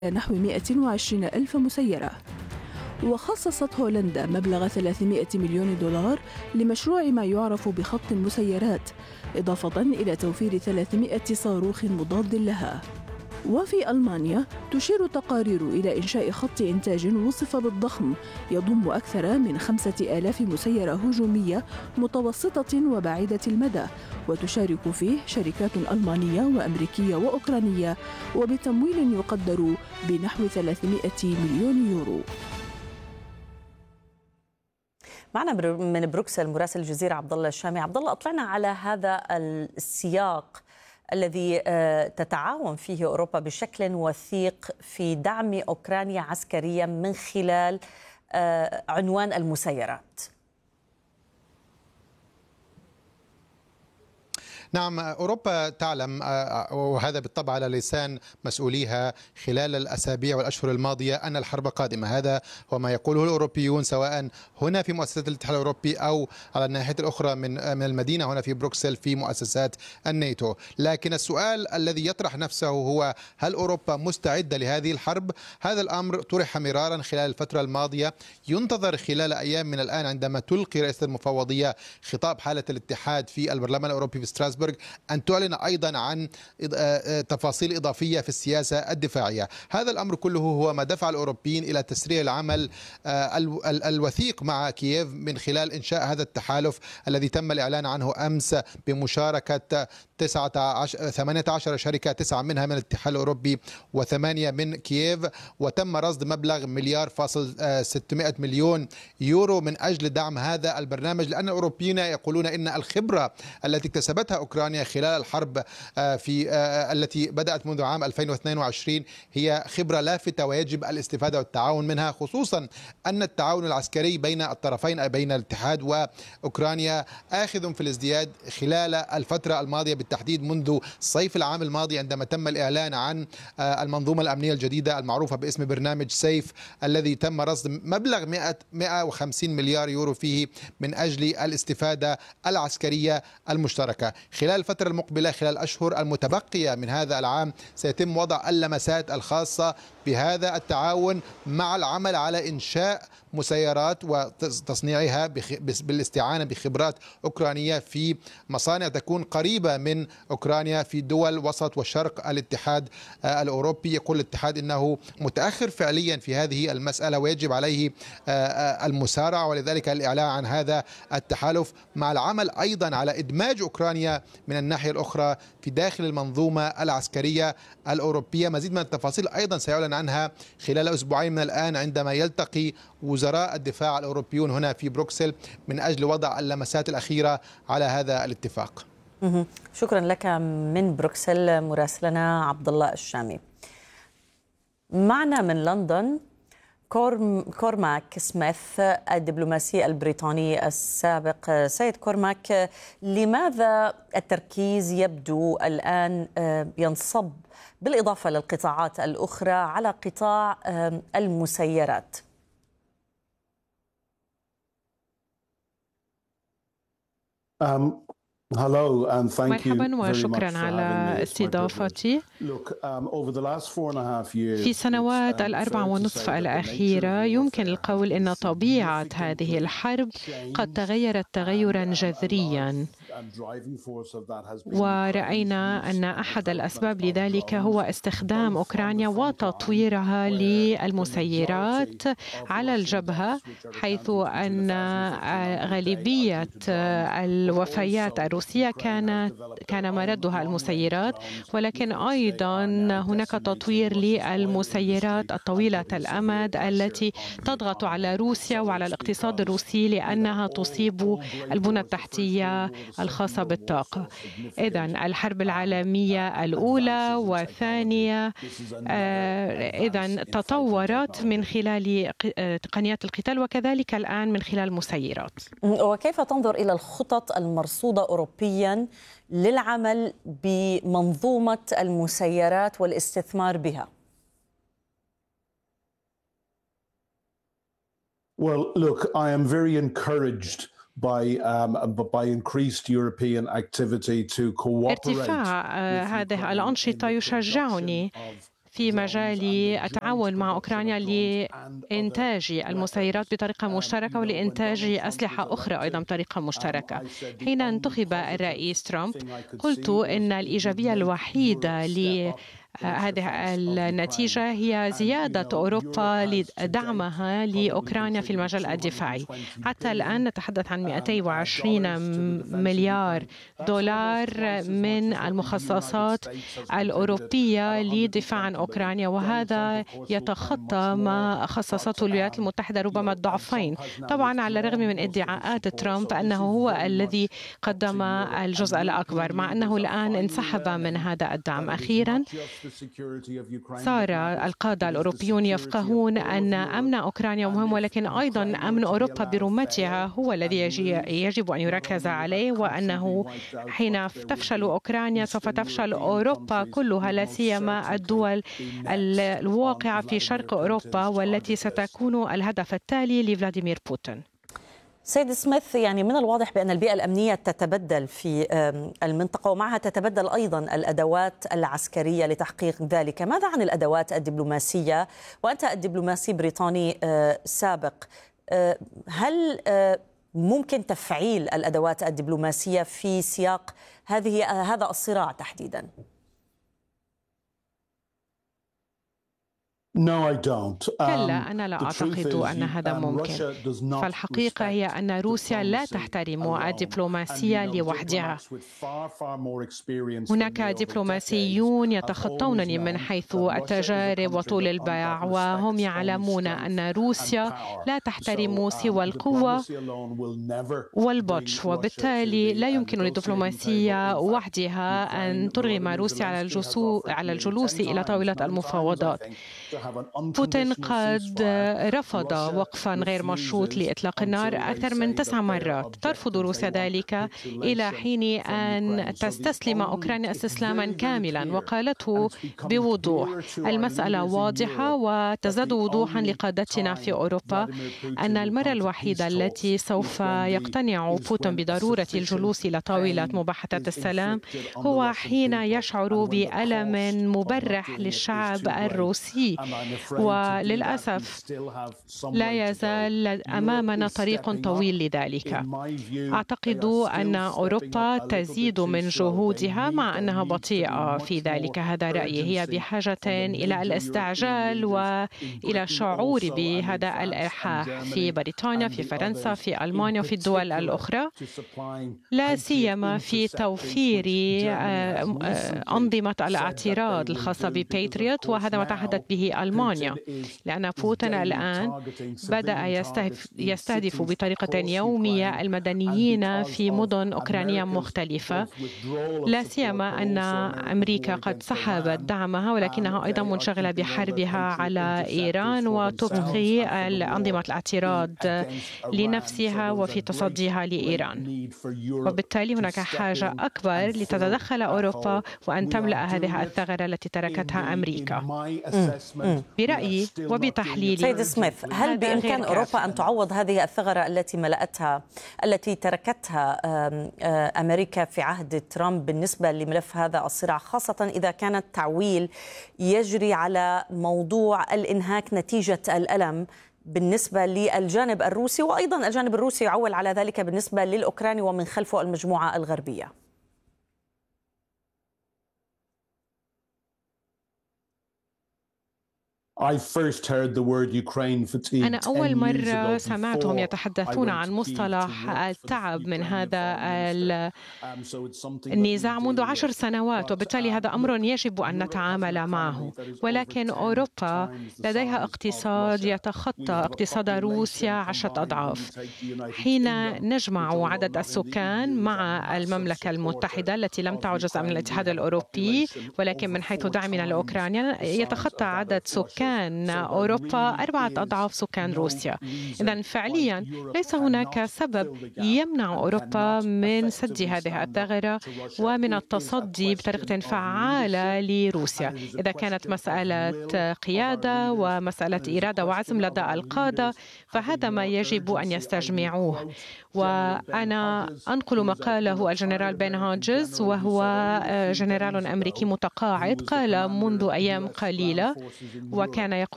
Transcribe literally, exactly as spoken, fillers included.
نحو مئة وعشرين ألف مسيرة. وخصصت هولندا مبلغ ثلاثمئة مليون دولار لمشروع ما يعرف بخط المسيرات، إضافة إلى توفير ثلاثمئة صاروخ مضاد لها. وفي ألمانيا تشير تقارير إلى إنشاء خط إنتاج وصف بالضخم يضم أكثر من خمسة آلاف مسيرة هجومية متوسطة وبعيدة المدى، وتشارك فيه شركات ألمانية وأمريكية وأوكرانية، وبتمويل يقدر بنحو ثلاثمئة مليون يورو. معنا من بروكسل مراسل الجزيرة عبد الله الشامي. عبد الله، أطلعنا على هذا السياق الذي تتعاون فيه أوروبا بشكل وثيق في دعم أوكرانيا عسكريا من خلال عنوان المسيرات. نعم، أوروبا تعلم، وهذا بالطبع على لسان مسؤوليها خلال الأسابيع والأشهر الماضية، أن الحرب قادمة. هذا هو ما يقوله الأوروبيون، سواء هنا في مؤسسات الاتحاد الأوروبي أو على الناحية الأخرى من من المدينة هنا في بروكسل في مؤسسات الناتو. لكن السؤال الذي يطرح نفسه هو: هل أوروبا مستعدة لهذه الحرب؟ هذا الأمر طرح مرارا خلال الفترة الماضية. ينتظر خلال أيام من الآن عندما تلقي رئيسة المفوضية خطاب حالة الاتحاد في البرلمان الأوروبي في ستراسبورغ أن تعلن أيضا عن تفاصيل إضافية في السياسة الدفاعية. هذا الأمر كله هو ما دفع الأوروبيين إلى تسريع العمل الوثيق مع كييف من خلال إنشاء هذا التحالف الذي تم الإعلان عنه أمس بمشاركة ثمانية عشر شركة، تسعة منها من الاتحاد الأوروبي وثمانية من كييف، وتم رصد مبلغ مليار فاصل ستمئة مليون يورو من أجل دعم هذا البرنامج، لأن الأوروبيين يقولون إن الخبرة التي اكتسبتها أوكرانيا خلال الحرب في التي بدأت منذ عام ألفين واثنين وعشرين هي خبرة لافتة، ويجب الاستفادة والتعاون منها، خصوصا أن التعاون العسكري بين الطرفين أي بين الاتحاد وأوكرانيا آخذ في الازدياد خلال الفترة الماضية، بالتحديد منذ صيف العام الماضي عندما تم الإعلان عن المنظومة الأمنية الجديدة المعروفة باسم برنامج سيف، الذي تم رصد مبلغ مئة وخمسين مليار يورو فيه من أجل الاستفادة العسكرية المشتركة. خلال الفترة المقبلة، خلال الأشهر المتبقية من هذا العام، سيتم وضع اللمسات الخاصة بهذا التعاون مع العمل على إنشاء مسيرات وتصنيعها بالاستعانة بخبرات أوكرانية في مصانع تكون قريبة من أوكرانيا في دول وسط وشرق الاتحاد الأوروبي. يقول الاتحاد إنه متأخر فعليا في هذه المسألة ويجب عليه المسارعة، ولذلك الإعلان عن هذا التحالف مع العمل أيضا على إدماج أوكرانيا من الناحية الأخرى في داخل المنظومة العسكرية الأوروبية. مزيد من التفاصيل أيضا سيعلن عنها خلال أسبوعين من الآن عندما يلتقي وزراء الدفاع الأوروبيون هنا في بروكسل من أجل وضع اللمسات الأخيرة على هذا الاتفاق. شكرا لك من بروكسل مراسلنا عبد الله الشامي. معنا من لندن كورم كورماك سميث الدبلوماسي البريطاني السابق. سيد كورماك، لماذا التركيز يبدو الآن ينصب بالإضافة للقطاعات الأخرى على قطاع المسيرات؟ Um, hello and thank مرحبا you وشكرا على استضافتي. في سنوات الأربع ونصف الأخيرة يمكن القول أن طبيعة هذه الحرب قد تغيرت تغيرا جذريا، ورأينا أن أحد الأسباب لذلك هو استخدام أوكرانيا وتطويرها للمسيرات على الجبهة، حيث أن غالبية الوفيات الروسية كانت كان مردها المسيرات، ولكن أيضا هناك تطوير للمسيرات الطويلة الأمد التي تضغط على روسيا وعلى الاقتصاد الروسي لأنها تصيب البنى التحتية الخاصة بالطاقة. إذن الحرب العالمية الأولى والثانية إذن تطورت من خلال تقنيات القتال، وكذلك الآن من خلال المسيرات. وكيف تنظر إلى الخطط المرصودة أوروبيا للعمل بمنظومة المسيرات والاستثمار بها؟ Well, look, I am very encouraged by um, by increased European activity to cooperate. ارتفاع هذه الأنشطة يشجعني في مجال التعاون مع أوكرانيا لإنتاج المسيرات بطريقة مشتركة ولإنتاج أسلحة أخرى أيضا بطريقة مشتركة. حين انتخب الرئيس ترامب قلت إن الإيجابية الوحيدة ل هذه النتيجة هي زيادة أوروبا لدعمها لأوكرانيا في المجال الدفاعي. حتى الآن نتحدث عن مئتين وعشرين مليار دولار من المخصصات الأوروبية لدفاع عن أوكرانيا، وهذا يتخطى ما خصصته الولايات المتحدة ربما الضعفين. طبعا على الرغم من ادعاءات ترامب أنه هو الذي قدم الجزء الأكبر، مع أنه الآن انسحب من هذا الدعم. أخيرا صار القادة الأوروبيون يفقهون أن أمن أوكرانيا مهم، ولكن أيضا أمن أوروبا برمتها هو الذي يجب أن يركز عليه، وأنه حين تفشل أوكرانيا سوف تفشل أوروبا كلها، لا سيما الدول الواقعة في شرق أوروبا والتي ستكون الهدف التالي لفلاديمير بوتين. سيد سميث، يعني من الواضح بأن البيئة الأمنية تتبدل في المنطقة، ومعها تتبدل أيضا الأدوات العسكرية لتحقيق ذلك. ماذا عن الأدوات الدبلوماسية؟ وأنت الدبلوماسي بريطاني سابق، هل ممكن تفعيل الأدوات الدبلوماسية في سياق هذه هذا الصراع تحديدا؟ كلا، أنا لا أعتقد أن هذا ممكن. فالحقيقة هي أن روسيا لا تحترم الدبلوماسية لوحدها. هناك دبلوماسيون يتخطونني من حيث التجارب وطول الباع، وهم يعلمون أن روسيا لا تحترم سوى القوة والبطش، وبالتالي لا يمكن للدبلوماسية وحدها أن ترغم روسيا على الجلوس إلى طاولة المفاوضات. بوتين قد رفض وقفا غير مشروط لإطلاق النار أكثر من تسع مرات. ترفض روسيا ذلك إلى حين أن تستسلم أوكرانيا استسلاما كاملا، وقالته بوضوح. المسألة واضحة وتزداد وضوحا لقادتنا في أوروبا أن المرة الوحيدة التي سوف يقتنع بوتين بضرورة الجلوس إلى طاولة مباحثات السلام هو حين يشعر بألم مبرح للشعب الروسي، وللأسف لا يزال أمامنا طريق طويل لذلك. أعتقد أن أوروبا تزيد من جهودها مع أنها بطيئة في ذلك، هذا رأيي. هي بحاجة إلى الاستعجال وإلى شعور بهذا الإلحاح في بريطانيا، في فرنسا، في ألمانيا وفي الدول الأخرى، لا سيما في توفير أنظمة الاعتراض الخاصة بباتريوت، وهذا ما تحدث به ألمانيا، لأن بوتين الآن بدأ يستهدف بطريقة يومية المدنيين في مدن أوكرانية مختلفة، لا سيما أن أمريكا قد سحبت دعمها، ولكنها أيضا منشغلة بحربها على إيران وتبقي أنظمة الاعتراض لنفسها وفي تصديها لإيران. وبالتالي هناك حاجة أكبر لتتدخل أوروبا وأن تملأ هذه الثغرة التي تركتها أمريكا. برأيي وبتحليلي سيد سميث، هل بإمكان أوروبا أن تعوض هذه الثغرة التي ملأتها التي تركتها أمريكا في عهد ترامب بالنسبة لملف هذا الصراع، خاصة إذا كان التعويل يجري على موضوع الإنهاك نتيجة الألم بالنسبة للجانب الروسي، وأيضا الجانب الروسي يعول على ذلك بالنسبة للأوكراني ومن خلفه المجموعة الغربية؟ أنا أول مرة سمعتهم يتحدثون عن مصطلح التعب من هذا النزاع منذ عشر سنوات، وبالتالي هذا أمر يجب أن نتعامل معه. ولكن أوروبا لديها اقتصاد يتخطى اقتصاد روسيا عشرة أضعاف. حين نجمع عدد السكان مع المملكة المتحدة التي لم تعد جزءا من الاتحاد الأوروبي، ولكن من حيث دعمنا لأوكرانيا يتخطى عدد سكان سكان أوروبا أربعة أضعاف سكان روسيا. إذن فعليا ليس هناك سبب يمنع أوروبا من سد هذه الثغرة ومن التصدي بطريقة فعالة لروسيا. إذا كانت مسألة قيادة ومسألة إرادة وعزم لدى القادة فهذا ما يجب أن يستجمعوه. وأنا أنقل ما قاله الجنرال بن هودجز وهو جنرال أمريكي متقاعد، قال منذ أيام قليلة وكان يقول